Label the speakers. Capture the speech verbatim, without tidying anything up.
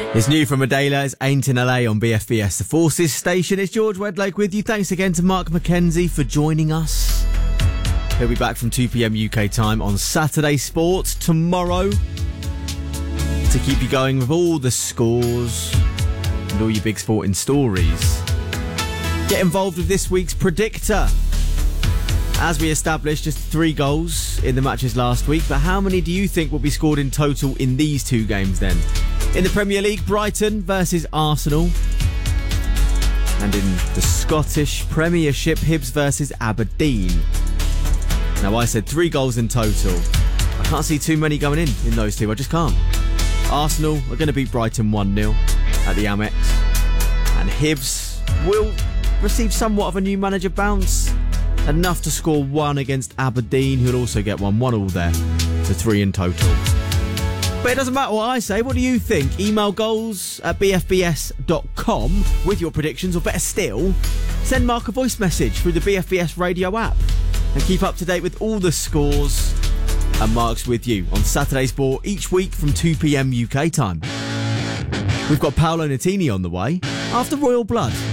Speaker 1: It's new from Adela. It's Ain't in L A on B F B S, the Forces station. It's George Wedlake with you. Thanks again to Mark McKenzie for joining us. He'll be back from two p.m. U K time on Saturday Sports tomorrow to keep you going with all the scores and all your big sporting stories. Get involved with this week's Predictor. As we established, just three goals in the matches last week, but how many do you think will be scored in total in these two games then? In the Premier League, Brighton versus Arsenal. And in the Scottish Premiership, Hibs versus Aberdeen. Now, I said three goals in total. I can't see too many going in in those two. I just can't. Arsenal are going to beat Brighton one nil at the Amex. And Hibs will receive somewhat of a new manager bounce. Enough to score one against Aberdeen, who'll also get one. One all there. So three in total. But it doesn't matter what I say. What do you think? Email goals at b f b s dot com with your predictions, or better still, send Mark a voice message through the B F B S radio app and keep up to date with all the scores. And Mark's with you on Saturday Sport each week from two p.m. U K time. We've got Paolo Nutini on the way after Royal Blood.